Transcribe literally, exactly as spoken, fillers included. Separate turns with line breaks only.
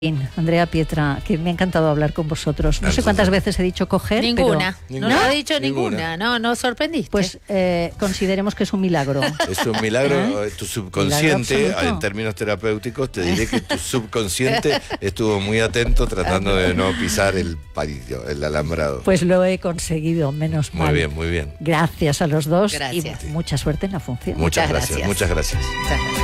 Andrea Pietra, que me ha encantado hablar con vosotros. No
Ah,
sé cuántas
sí.
veces he dicho coger,
Ninguna.
pero...
No,
Ninguna.
no ha dicho
Ninguna.
ninguna. No, no sorprendiste.
Pues eh, consideremos que es un milagro.
Es un milagro,
¿Eh?
tu subconsciente,
Milagro absoluto.
en términos terapéuticos, te diré que tu subconsciente estuvo muy atento tratando de no pisar el palillo, el alambrado.
Pues lo he conseguido, menos mal.
Muy bien, muy bien.
Gracias a los dos
Gracias.
y mucha suerte en la función.
Muchas,
Muchas
gracias,
gracias.
muchas gracias.
Muchas gracias.